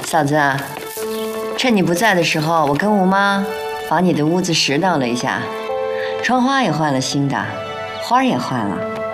嫂子，趁你不在的时候，我跟吴妈把你的屋子拾掇了一下，窗花也换了新的，花也换了。